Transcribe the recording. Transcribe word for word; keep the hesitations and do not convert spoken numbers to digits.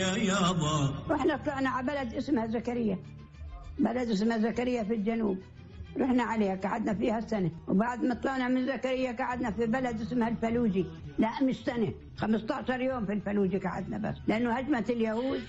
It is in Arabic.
رحنا طلعنا على بلد اسمها زكريا، بلد اسمها زكريا في الجنوب، رحنا عليها قعدنا فيها سنة، وبعد ما طلعنا من زكريا قعدنا في بلد اسمها الفلوجي، لا مش سنة، خمسة عشر يوم في الفلوجي قعدنا بس، لأنه هجمت اليهود